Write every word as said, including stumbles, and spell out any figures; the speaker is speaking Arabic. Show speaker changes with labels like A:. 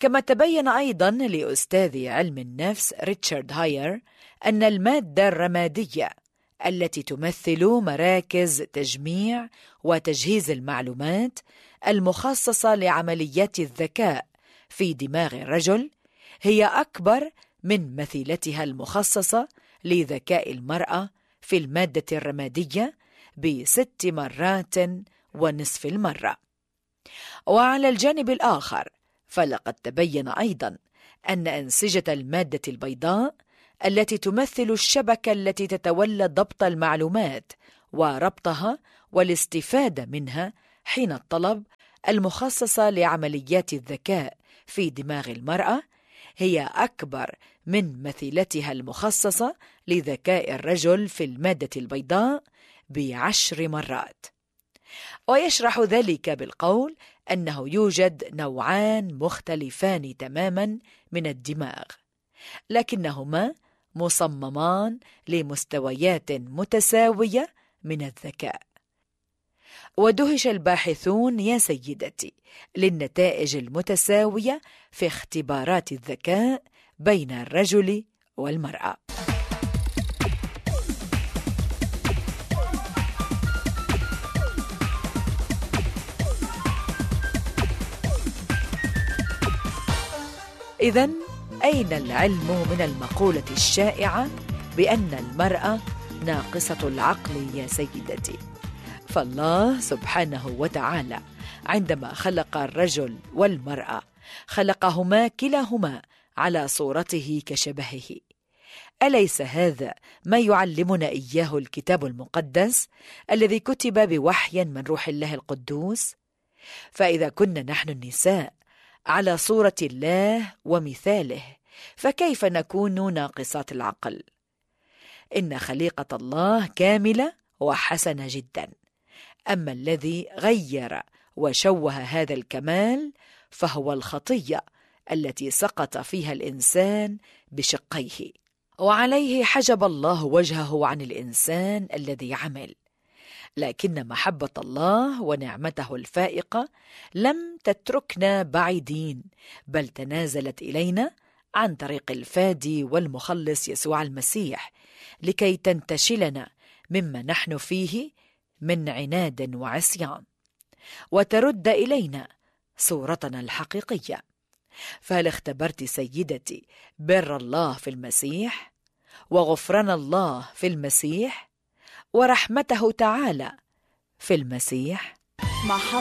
A: كما تبين أيضا لأستاذ علم النفس ريتشارد هاير أن المادة الرمادية التي تمثل مراكز تجميع وتجهيز المعلومات المخصصة لعمليات الذكاء في دماغ الرجل هي أكبر من مثيلتها المخصصة لذكاء المرأة في المادة الرمادية بست مرات ونصف المرة. وعلى الجانب الآخر فلقد تبين أيضا أن أنسجة المادة البيضاء التي تمثل الشبكة التي تتولى ضبط المعلومات وربطها والاستفادة منها حين الطلب المخصصة لعمليات الذكاء في دماغ المرأة هي أكبر من مثيلتها المخصصة لذكاء الرجل في المادة البيضاء بعشر مرات. ويشرح ذلك بالقول أنه يوجد نوعان مختلفان تماما من الدماغ، لكنهما مصممان لمستويات متساوية من الذكاء. ودهش الباحثون يا سيدتي للنتائج المتساوية في اختبارات الذكاء بين الرجل والمرأة. إذن أين العلم من المقولة الشائعة بأن المرأة ناقصة العقل يا سيدتي؟ فالله سبحانه وتعالى عندما خلق الرجل والمرأة خلقهما كلاهما على صورته كشبهه. أليس هذا ما يعلمنا إياه الكتاب المقدس الذي كتب بوحي من روح الله القدوس؟ فإذا كنا نحن النساء على صورة الله ومثاله فكيف نكون ناقصات العقل؟ إن خليقة الله كاملة وحسنة جدا، أما الذي غير وشوه هذا الكمال فهو الخطية التي سقط فيها الإنسان بشقيه، وعليه حجب الله وجهه عن الإنسان الذي عمل. لكن محبة الله ونعمته الفائقة لم تتركنا بعيدين، بل تنازلت إلينا عن طريق الفادي والمخلص يسوع المسيح لكي تنتشلنا مما نحن فيه من عناد وعصيان، وترد إلينا صورتنا الحقيقية. فهل اختبرت سيدتي بر الله في المسيح، وغفران الله في المسيح، ورحمته تعالى في المسيح؟